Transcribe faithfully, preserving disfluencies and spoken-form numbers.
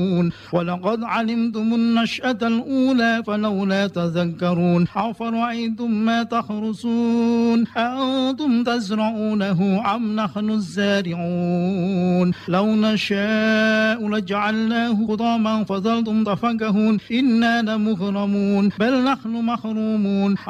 ولقد علمتم النشأة الأولى فلولا تذكرون أفرأيتم ما تخرصون أأنتم تزرعونه أم نحن الزارعون لو نشاء لجعلناه خضاما فظلتم تفكهون إنا لمغرمون بل نحن محرومون